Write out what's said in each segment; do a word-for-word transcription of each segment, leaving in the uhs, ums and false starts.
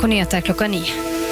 N K Nyheter klokka ni.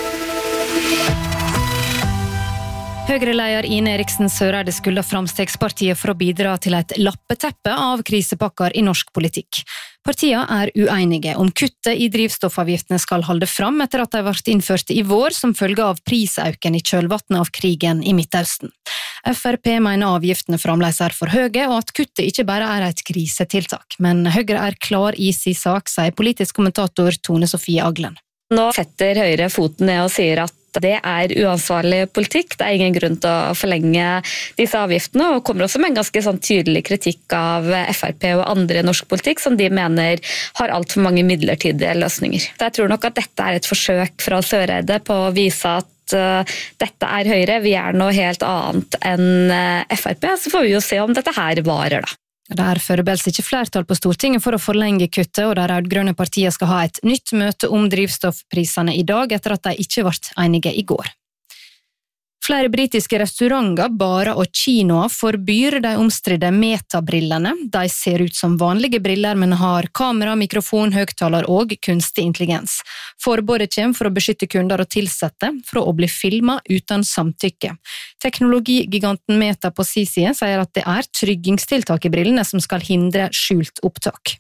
Høyre-leder Ine Eriksen Søreide skylder Framstegspartiet for å bidra til et lappeteppe av krisepakker i norsk politikk. Partiene er uenige om kuttet i drivstoffavgiftene skal holde fram etter at de ble innført i vår som følge av prisauken i kjølvannet av krigen i Midtøsten. F R P mener avgiftene fremdeles er for høye, og at kuttet ikke bare er et krisetiltak. Men Høyre er klar i sin sak, sier politisk kommentator Tone Sofie Aglen. Nå setter Høyre foten ned og sier at det er uansvarlig politikk, det er ingen grunn til å forlenge disse avgiftene, og kommer også med en ganske sånn tydelig kritikk av F R P og andre i norsk politikk som de mener har alt for mange midlertidige løsninger. Så jeg tror nok at dette er et forsøk fra Søreide på å vise at uh, dette er Høyre, vi er noe helt annet enn uh, F R P, så får vi jo se om dette her varer da. Det er foreløpig ikke flertall på Stortinget for å forlenge kuttet, og de rød-grønne partiene skal ha et nytt møte om drivstoffprisene i dag, etter at de ikke ble enige i går. Flere britiske restauranter, barer og kinoer forbyr de omstridte metabrillene. De ser ut som vanlige briller, men har kamera, mikrofon, høgtaler og kunstig intelligens. Forbudet kommer for å beskytte kunder og tilsette fra å bli filmet uten samtykke. Teknologigiganten Meta på sin side sier at det er tryggingstiltak i brillene som skal hindre skjult opptak.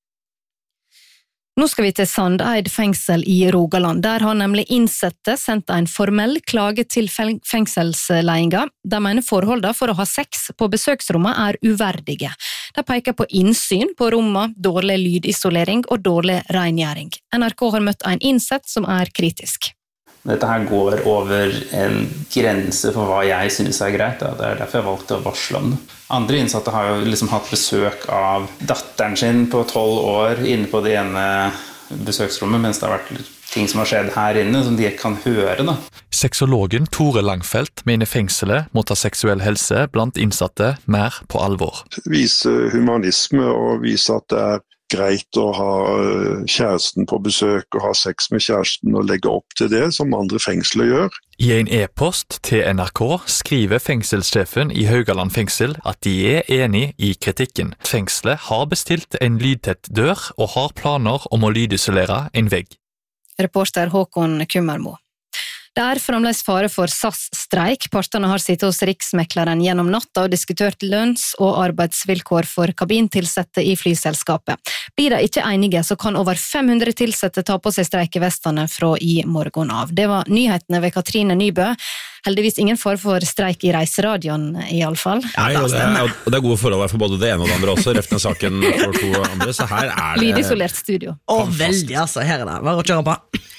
Nå skal vi til Sandeid fengsel i Rogaland. Der har nemlig innsatte sendt en formell klage til fengselsledelsen. De mener forholdene for å ha sex på besøksrommet er uverdige. De peker på innsyn på rommet, dårlig lydisolering og dårlig rengjøring. N R K har møtt en innsatt som er kritisk. Dette her går over en grense for hva jeg synes er greit. Det er derfor jeg valgte å varsle om det. Andre innsatte har jo liksom hatt besøk av datteren sin på tolv år inne på det ene besøksrommet, mens det har vært ting som har skjedd her inne som de kan høre. Da. Sexologen Tore Langfeldt mener fengselet må ta seksuell helse blant innsatte mer på alvor. Vise humanisme og vise at det er greit å ha kjæresten på besøk og ha sex med kjæresten og legge opp til det, som andre fengsler gjør. I en e-post til N R K skriver fengselssjefen i Haugaland fengsel at de er enig i kritikken. Fengselet har bestilt en lydtett dør og har planer om å lydisolere en vegg. Reporter Håkon Kummermo. Det er fremdeles fare for S A S-streik. Partene har sittet hos Riksmekleren gjennom natta og diskutert lønns- og arbeidsvilkår for kabintilsette i flyselskapet. Blir de ikke enige, så kan over fem hundre tilsette ta på seg streikevestene fra i morgen av. Det var nyhetene ved Katrine Nybø. Heldigvis ingen fare for streik i reiseradioen i alle fall. Nei, og det, er, og det er gode forhold for både det ene og det andre også, reftende saken for to andre, så her er det... Lydisolert studio. Å, veldig altså, her er det, bare å kjøre på.